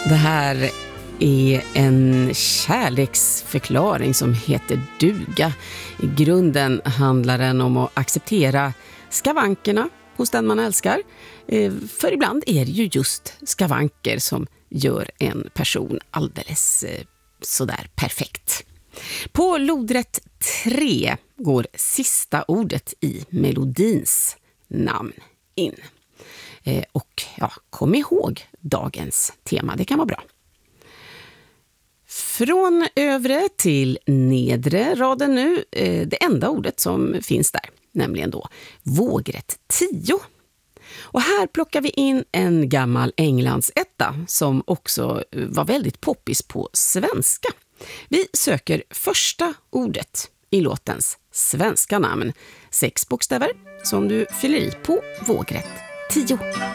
Det här är en kärleksförklaring som heter duga. I grunden handlar den om att acceptera skavankerna hos den man älskar. För ibland är det ju just skavanker som gör en person alldeles sådär perfekt. På lodrätt 3 går sista ordet i melodins namn in. Och ja, kom ihåg dagens tema, det kan vara bra. Från övre till nedre raden nu, det enda ordet som finns där, nämligen då vågrätt 10. Och här plockar vi in en gammal Englandsetta som också var väldigt poppis på svenska. Vi söker första ordet i låtens svenska namn. 6 bokstäver som du fyller i på vågrätt 10.